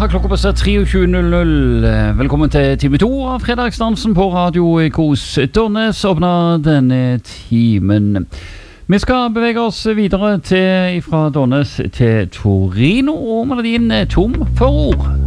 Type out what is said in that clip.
har klokka passert 23:00. Velkommen til time 2 av fredagsdansen på Radio Kos. Tornes åpner denne timen. Vi skal bevege oss videre fra Donnes til Torino, og melodien Tom for ord.